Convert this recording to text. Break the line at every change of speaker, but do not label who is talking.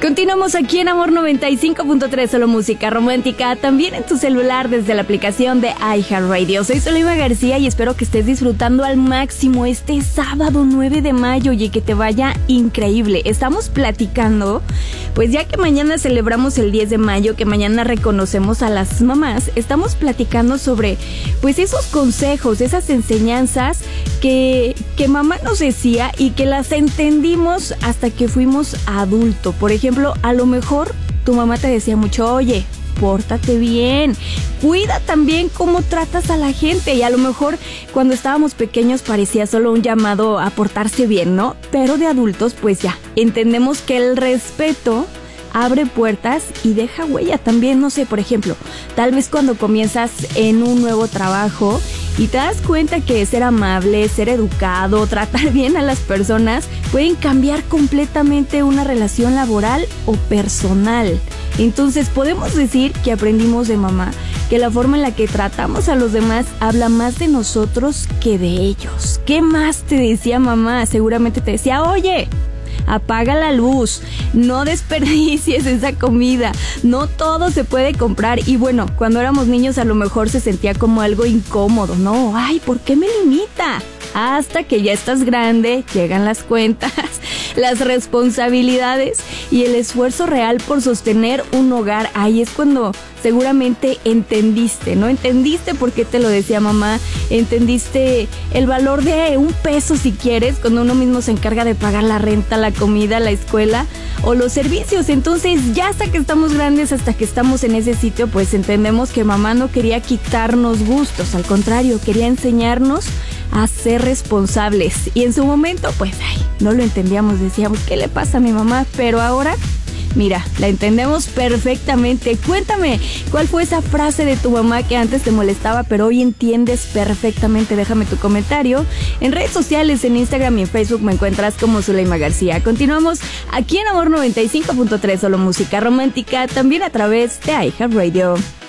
Continuamos aquí en Amor 95.3, solo música romántica, también en tu celular desde la aplicación de iHeartRadio. Soy Zulema García y espero que estés disfrutando al máximo este sábado 9 de mayo y que te vaya increíble. Estamos platicando, pues ya que mañana celebramos el 10 de mayo, que mañana reconocemos a las mamás, estamos platicando sobre pues esos consejos, esas enseñanzas que mamá nos decía y que las entendimos hasta que fuimos adultos. Por ejemplo, a lo mejor tu mamá te decía mucho, oye, pórtate bien, cuida también cómo tratas a la gente, y a lo mejor cuando estábamos pequeños parecía solo un llamado a portarse bien, ¿no? Pero de adultos pues ya entendemos que el respeto abre puertas y deja huella también. No sé, por ejemplo, tal vez cuando comienzas en un nuevo trabajo y te das cuenta que ser amable, ser educado, tratar bien a las personas pueden cambiar completamente una relación laboral o personal. Entonces podemos decir que aprendimos de mamá que la forma en la que tratamos a los demás habla más de nosotros que de ellos. ¿Qué más te decía mamá? Seguramente te decía, oye, apaga la luz, no desperdicies esa comida, no todo se puede comprar. Y bueno, cuando éramos niños a lo mejor se sentía como algo incómodo, ¿no? Ay, ¿por qué me limita? Hasta que ya estás grande, llegan las cuentas, las responsabilidades y el esfuerzo real por sostener un hogar. Ahí es cuando seguramente entendiste, ¿no? Entendiste por qué te lo decía mamá, entendiste el valor de un peso si quieres, cuando uno mismo se encarga de pagar la renta, la comida, la escuela o los servicios. Entonces ya hasta que estamos grandes, hasta que estamos en ese sitio, pues entendemos que mamá no quería quitarnos gustos, al contrario, quería enseñarnos a ser responsables. Y en su momento, pues, no lo entendíamos, decíamos, ¿qué le pasa a mi mamá? Pero ahora, mira, la entendemos perfectamente. Cuéntame, ¿cuál fue esa frase de tu mamá que antes te molestaba, pero hoy entiendes perfectamente? Déjame tu comentario. En redes sociales, en Instagram y en Facebook me encuentras como Zulema García. Continuamos aquí en Amor 95.3, solo música romántica, también a través de iHeartRadio.